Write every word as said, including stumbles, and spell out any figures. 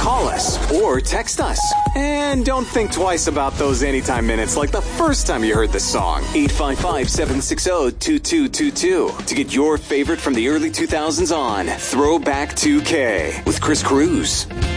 call us or text us. And don't think twice about those anytime minutes like the first time you heard the song. eight five five, seven six zero, two two two two to get your favorite from the early two thousands on Throwback two K with Chris Cruz.